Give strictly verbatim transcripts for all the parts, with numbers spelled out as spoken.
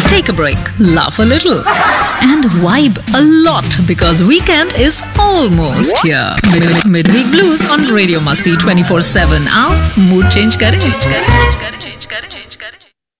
take a break, laugh a little, and vibe a lot because weekend is almost here. Mid- Midweek Blues on Radio Masti twenty-four seven. आओ mood change करें. Change करें, change करें, change करें, change करें.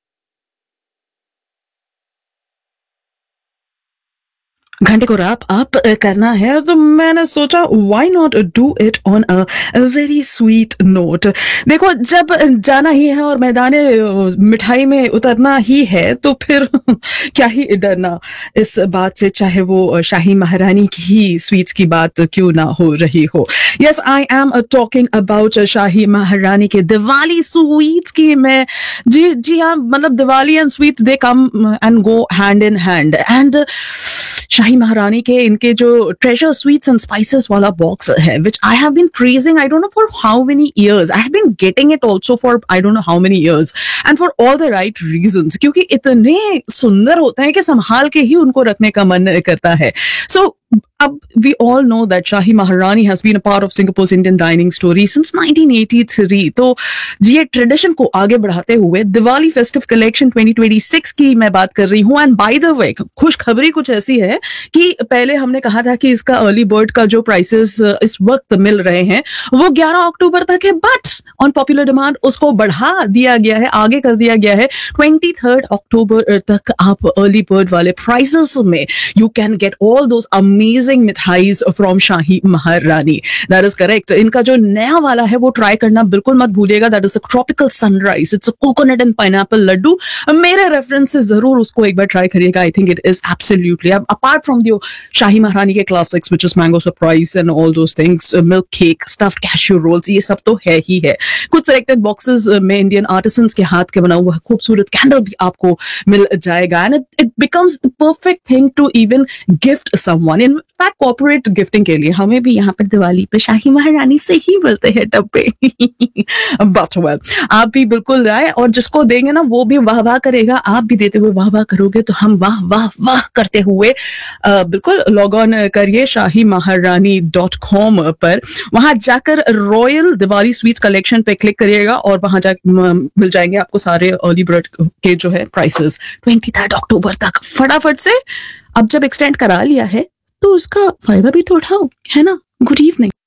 घंटे को wrap up करना है तो मैंने सोचा why not do it on a very sweet note. देखो, जब जाना ही है और मैदाने मिठाई में उतरना ही है तो फिर क्या ही डरना इस बात से, चाहे वो शाही महारानी की ही स्वीट्स की बात क्यों ना हो रही हो. Yes, I am talking about शाही महारानी के दिवाली स्वीट्स की. मैं जी जी हाँ, मतलब Diwali and sweets they come and go hand in hand. And शाही महारानी के इनके जो ट्रेजर स्वीट्स एंड स्पाइसेस वाला बॉक्स है, विच I have been praising I don't know for how many years. I have been getting it also for I don't know how many years and for all the right reasons, क्योंकि इतने सुंदर होते हैं कि संभाल के ही उनको रखने का मन करता है. सो अब we all know that Shahi Maharani has been a part of Singapore's Indian dining story since nineteen eighty-three. तो ये ट्रेडिशन को आगे बढ़ाते हुए Diwali festive collection twenty twenty-six की मैं बात कर रही हूँ. एंड बाय द वे, खुशखबरी कुछ ऐसी है कि पहले हमने कहा था कि इसका अर्ली बर्ड का जो प्राइसेस इस वक्त मिल रहे हैं वो ग्यारह अक्टूबर तक है, बट ऑन पॉपुलर डिमांड उसको बढ़ा दिया गया है, आगे कर दिया गया है. twenty-third अक्टूबर तक आप अर्ली बर्ड वाले प्राइसेस में you can get all those amazing मिठाइज from शाही महारानी. That is correct. इनका जो नया वाला है वो ट्राई करना बिल्कुल मत भूलिएगा. That is the tropical sunrise. It's a coconut and pineapple Laddu. मेरे रेफरेंस से जरूर उसको एक बार ट्राई करिएगा. I think it is absolutely, apart from the शाही महारानी के classics which is mango surprise and all those things, milk cake, stuffed cashew roles, ये सब तो है ही है. कुछ सिलेक्टेड बॉक्सेस में इंडियन आर्टिसंस के हाथ के बना हुआ खूबसूरत कैंडल भी आपको मिल जाएगा. And it becomes the perfect thing to even gift someone. In fact corporate gifting के लिए हमें भी यहाँ पर दिवाली पे शाही महारानी से ही मिलते हैं डब्बे. बट वेल, आप भी बिल्कुल आए और जिसको देंगे ना वो भी वाह वाह करेगा. आप भी देते हुए वाह वाह करोगे तो हम वाह वाह वाह करते हुए आ, बिल्कुल लॉग ऑन करिए शाही महारानी डॉट कॉम पर. वहां जाकर रॉयल दिवाली स्वीट्स कलेक्शन पे क्लिक करिएगा और वहां जा मिल जाएंगे आपको सारे अर्ली बर्ड के जो है प्राइसेस ट्वेंटी थर्ड अक्टूबर तक. फटाफट से अब जब एक्सटेंड करा लिया है तो उसका फायदा भी तो उठाओ, है ना. Good evening.